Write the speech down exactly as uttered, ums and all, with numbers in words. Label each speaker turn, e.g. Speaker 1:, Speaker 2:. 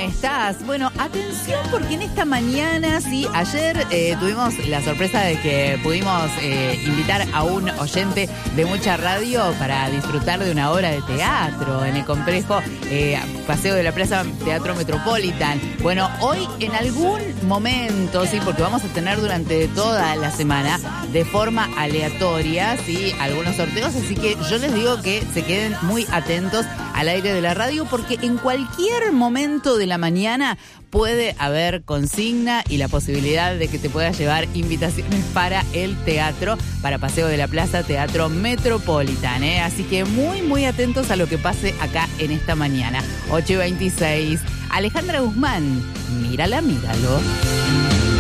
Speaker 1: estás? Bueno, atención porque en esta mañana, sí, ayer eh, tuvimos la sorpresa de que pudimos eh, invitar a un oyente de mucha radio para disfrutar de una obra de teatro en el complejo eh, Paseo de la Plaza Teatro Metropolitan. Bueno, hoy en algún momento, sí, porque vamos a tener durante toda la semana de forma aleatoria, sí, algunos sorteos, así que yo les digo que se queden muy atentos al aire de la radio porque en cualquier momento de la mañana puede haber consigna y la posibilidad de que te puedas llevar invitaciones para el teatro, para Paseo de la Plaza Teatro Metropolitan, ¿eh? Así que muy, muy atentos a lo que pase acá en esta mañana. ocho y veintiséis. Alejandra Guzmán, mírala, míralo.